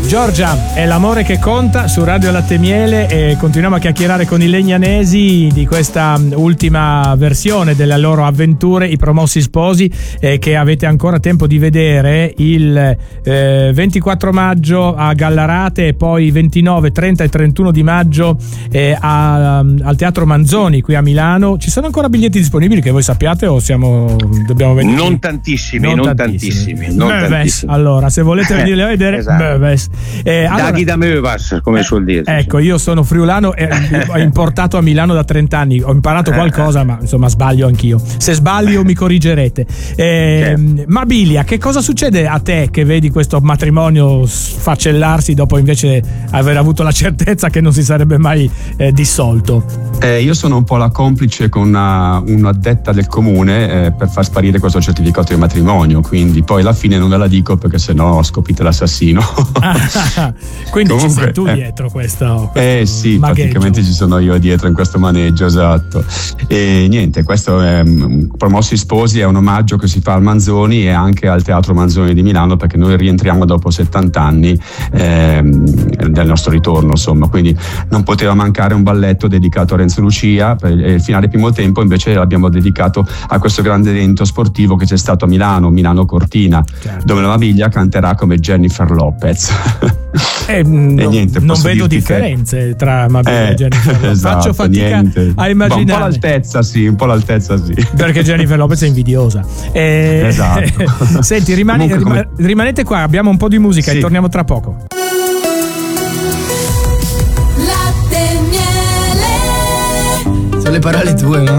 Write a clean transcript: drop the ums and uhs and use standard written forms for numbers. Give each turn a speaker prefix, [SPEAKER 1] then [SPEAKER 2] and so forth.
[SPEAKER 1] Giorgia, è l'amore che conta su Radio Latte Miele e continuiamo a chiacchierare con i legnanesi di questa ultima versione delle loro avventure, i Promossi Sposi, che avete ancora tempo di vedere il 24 maggio a Gallarate e poi 29, 30 e 31 di maggio al Teatro Manzoni qui a Milano. Ci sono ancora biglietti disponibili che voi sappiate o dobbiamo venire?
[SPEAKER 2] Non tantissimi.
[SPEAKER 1] Allora, se volete venire a vedere,
[SPEAKER 2] esatto. Daghi da Mövas, come suol dire.
[SPEAKER 1] Ecco, io sono friulano e ho importato a Milano da 30 anni, ho imparato qualcosa, ma insomma sbaglio anch'io. Se sbaglio mi corrigerete. Ma Bilia, che cosa succede a te che vedi questo matrimonio sfaccellarsi dopo invece aver avuto la certezza che non si sarebbe mai dissolto?
[SPEAKER 3] Io sono un po' la complice con un'addetta del comune per far sparire questo certificato di matrimonio, quindi poi alla fine non ve la dico perché sennò scoprite l'assassino.
[SPEAKER 1] Quindi comunque, ci sei tu dietro questo
[SPEAKER 3] sì,
[SPEAKER 1] magheggio.
[SPEAKER 3] Praticamente ci sono io dietro in questo maneggio, esatto. E niente, questo è Promossi Sposi, è un omaggio che si fa al Manzoni e anche al Teatro Manzoni di Milano, perché noi rientriamo dopo 70 anni del nostro ritorno, insomma, quindi non poteva mancare un balletto dedicato a Renzo Lucia. E il finale primo tempo invece l'abbiamo dedicato a questo grande evento sportivo che c'è stato a Milano Cortina, certo, dove la Maviglia canterà come Jennifer Lopez.
[SPEAKER 1] Niente, non vedo differenze tra Mabilla e Jennifer Lopez.
[SPEAKER 3] Esatto,
[SPEAKER 1] faccio fatica a immaginare.
[SPEAKER 3] Un po' l'altezza sì.
[SPEAKER 1] Perché Jennifer Lopez è invidiosa.
[SPEAKER 3] Esatto.
[SPEAKER 1] Senti, rimanete qua, abbiamo un po' di musica e torniamo tra poco.
[SPEAKER 4] Latte Miele. Sono le parole tue, no?